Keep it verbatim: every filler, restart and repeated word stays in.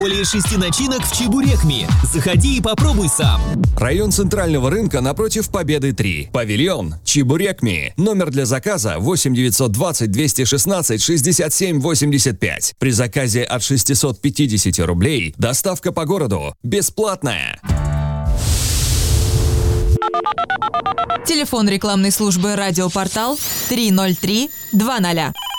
Более шести начинок в Чебурекми. Заходи и попробуй сам. Район Центрального рынка напротив Победы три. Павильон Чебурекми. Номер для заказа восемь девятьсот двадцать двести шестнадцать шестьдесят семь восемьдесят пять. При заказе от шестисот пятидесяти рублей доставка по городу бесплатная. Телефон рекламной службы «Радиопортал» три ноль три два ноль.